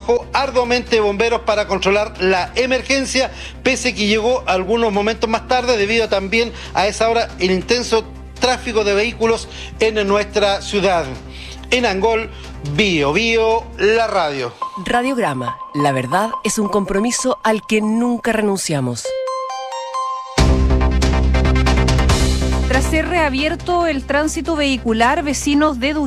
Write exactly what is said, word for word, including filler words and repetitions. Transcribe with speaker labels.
Speaker 1: trabajó arduamente bomberos para controlar la emergencia, pese que llegó algunos momentos más tarde, debido también a esa hora el intenso tráfico de vehículos en nuestra ciudad. En Angol, Bio Bio, la radio.
Speaker 2: Radiograma, la verdad es un compromiso al que nunca renunciamos.
Speaker 3: Tras ser reabierto el tránsito vehicular, vecinos de